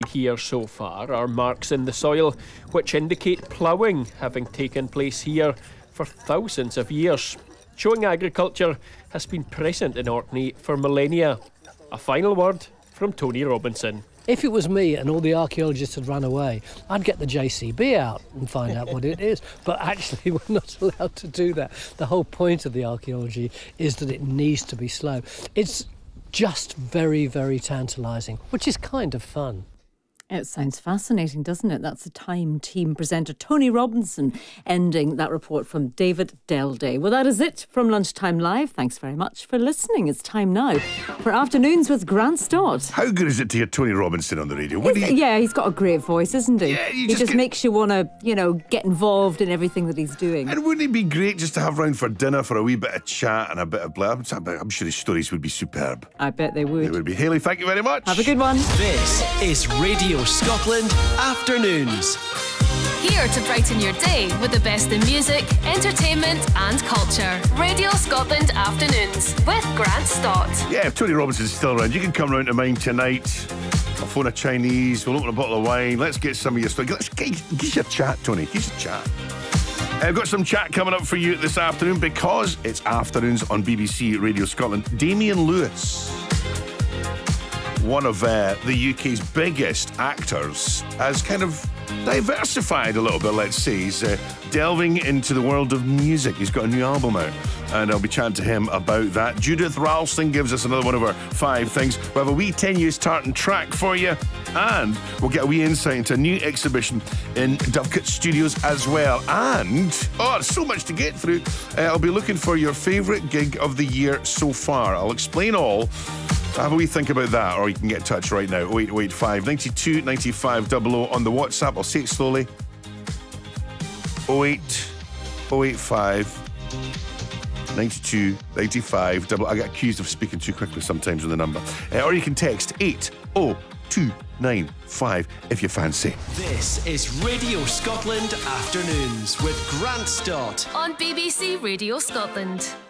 here so far are marks in the soil which indicate ploughing having taken place here for thousands of years, showing agriculture has been present in Orkney for millennia. A final word from Tony Robinson. If it was me and all the archaeologists had run away, I'd get the JCB out and find out what it is. But actually, we're not allowed to do that. The whole point of the archaeology is that it needs to be slow. It's just very, very tantalising, which is kind of fun. It sounds fascinating, doesn't it? That's the Time team presenter Tony Robinson ending that report from David Delday. Well, that is it from Lunchtime Live. Thanks very much for listening. It's time now for Afternoons with Grant Stott. How good is it to hear Tony Robinson on the radio? Yeah, he's got a great voice, isn't he? Yeah, he just makes you want to, get involved in everything that he's doing. And wouldn't it be great just to have round for dinner for a wee bit of chat and a bit of blab? I'm sure his stories would be superb. I bet they would. They would be. Hayley, thank you very much. Have a good one. This is Radio Scotland Afternoons. Here to brighten your day with the best in music, entertainment and culture. Radio Scotland Afternoons with Grant Stott. Yeah, if Tony Robinson's still around, you can come round to mine tonight. I'll phone a Chinese, we'll open a bottle of wine, let's get some of your story. Let's get your chat, Tony, get your chat. I've got some chat coming up for you this afternoon because it's Afternoons on BBC Radio Scotland. Damian Lewis, one of the UK's biggest actors, has kind of diversified a little bit, let's say. He's delving into the world of music. He's got a new album out, and I'll be chatting to him about that. Judith Ralston gives us another one of our 5 things. We'll have a wee 10-year tartan track for you, and we'll get a wee insight into a new exhibition in Dovecote Studios as well. And, so much to get through. I'll be looking for your favourite gig of the year so far. I'll explain all. Have a wee think about that, or you can get in touch right now. 0885 92 95 00 on the WhatsApp. I'll say it slowly. 085 92 95 00. I get accused of speaking too quickly sometimes with the number. Or you can text 80295 if you fancy. This is Radio Scotland Afternoons with Grant Stott on BBC Radio Scotland.